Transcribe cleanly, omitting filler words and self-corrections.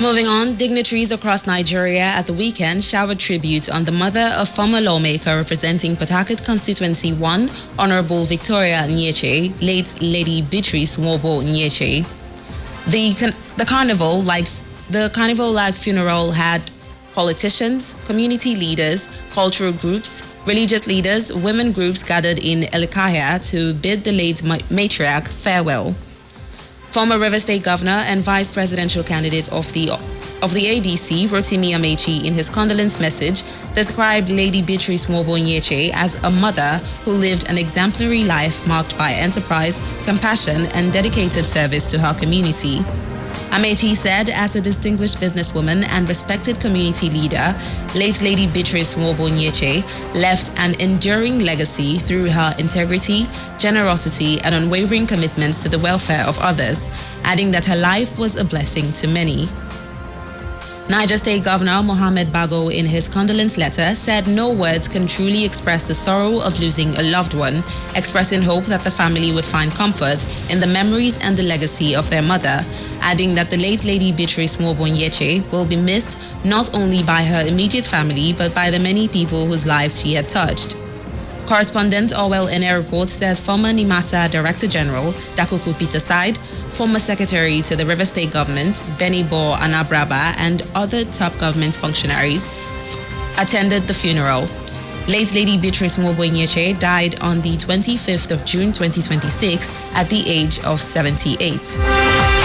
Moving on, dignitaries across Nigeria at the weekend showered tributes on the mother of former lawmaker representing Port Harcourt Constituency 1, Honorable Victoria Nyeche, late Lady Beatrice Nwobo Nyeche. The carnival-like funeral had politicians, community leaders, cultural groups, religious leaders, women groups gathered in Elikaya to bid the late matriarch farewell. Former River State Governor and Vice Presidential candidate of the ADC, Rotimi Amechi, in his condolence message, described Lady Beatrice Nwobo Nyeche as a mother who lived an exemplary life marked by enterprise, compassion, and dedicated service to her community. Amechi said, as a distinguished businesswoman and respected community leader, late Lady Beatrice Nwobo Nyeche left an enduring legacy through her integrity, generosity, and unwavering commitments to the welfare of others, adding that her life was a blessing to many. Niger State Governor Mohammed Bago, in his condolence letter, said no words can truly express the sorrow of losing a loved one, expressing hope that the family would find comfort in the memories and the legacy of their mother, adding that the late Lady Beatrice Nwobo Nyeche will be missed not only by her immediate family but by the many people whose lives she had touched. Correspondent Orwell Ene reports that former NIMASA Director General Dakuku Peter Side, former Secretary to the River State Government Benny Bo Anabraba, and other top government functionaries attended the funeral. Late Lady Beatrice Nwobo Nyeche died on the 25th of June 2026 at the age of 78.